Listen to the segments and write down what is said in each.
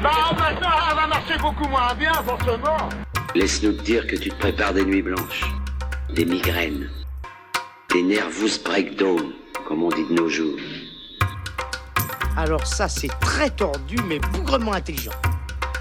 maintenant, elle va marcher beaucoup moins bien, forcément. Laisse-nous te dire que tu te prépares des nuits blanches, des migraines, des nervous breakdown, comme on dit de nos jours. Alors ça, c'est très tordu, mais bougrement intelligent. Allô ?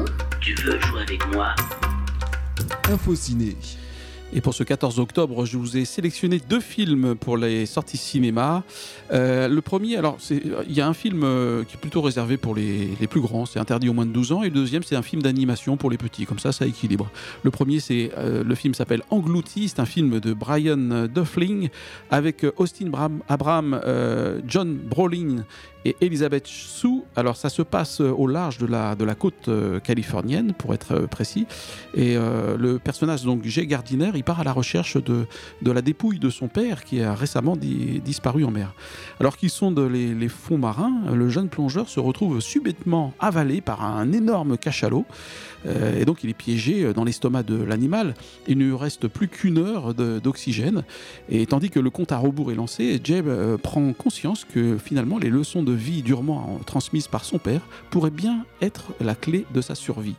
Tu veux jouer avec moi ? Info Ciné. Et pour ce 14 octobre, je vous ai sélectionné 2 films pour les sorties cinéma. Le premier, alors, il y a un film qui est plutôt réservé pour les plus grands, c'est interdit aux moins de 12 ans. Et le deuxième, c'est un film d'animation pour les petits, comme ça équilibre. Le premier, le film s'appelle Englouti, c'est un film de Brian Dufling avec Austin Abraham, John Brolin et Elizabeth Shue. Alors ça se passe au large de la côte californienne, pour être précis. Et le personnage, donc Jay Gardiner, il part à la recherche de la dépouille de son père qui a récemment disparu en mer. Alors qu'ils sont les fonds marins, le jeune plongeur se retrouve subitement avalé par un énorme cachalot. Et donc il est piégé dans l'estomac de l'animal. Il ne lui reste plus qu'une heure d'oxygène. Et tandis que le compte à rebours est lancé, Jeb prend conscience que finalement les leçons de vie durement transmises par son père pourraient bien être la clé de sa survie.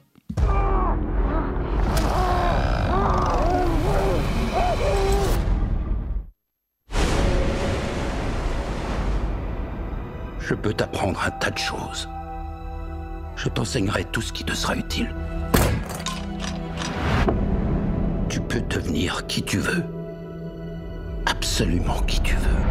Je peux t'apprendre un tas de choses. Je t'enseignerai tout ce qui te sera utile. Tu peux devenir qui tu veux. Absolument qui tu veux.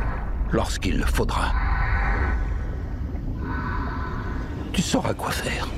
Lorsqu'il le faudra, tu sauras quoi faire.